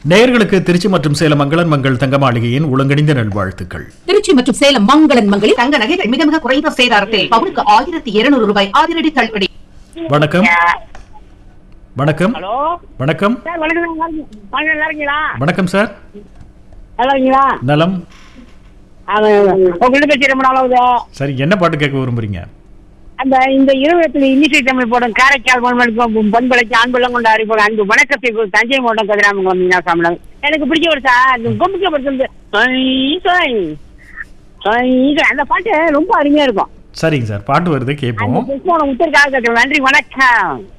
நேயர்களுக்கு திருச்சி மற்றும் சேலம் மங்களன் மங்கள் தங்க மாளிகையின் உலங்கணிந்த நல்வாழ்த்துக்கள். திருச்சி மற்றும் சேலம் மங்களன் மங்களில் தங்க நகைகள் மிக மிக குறைந்த சேதாரத்தில் பவுனுக்கு 1200 ரூபாய் அதிரடி தள்ளுபடி. வணக்கம். வணக்கம். ஹலோ வணக்கம். சார், வணக்கம். நல்லா இருக்கீங்களா? வணக்கம் சார். நல்லா இருக்கீங்களா? நலம். உங்கள்கிட்ட பேசி ரொம்ப நாளாவது. சரி, என்ன பாட்டு கேட்க விரும்புறீங்க? அந்த இந்த இருவத்தில் இன்னிசை தமிழ் போடும் காரைக்கால் பண்பலைக்கு அன்புள்ளம் கொண்ட அறிவோம் அன்பு வணக்கத்தை தஞ்சை மாவட்டம் கதிராமங்கலம் மீனாசாமலம். எனக்கு பிடிச்ச ஒரு சார் கொம்பிக்கப்படுத்து அந்த பாட்டு ரொம்ப அருமையா இருக்கும். சரிங்க சார், பாட்டு வருது கேட்போம். உத்தரக்காக நன்றி, வணக்கம்.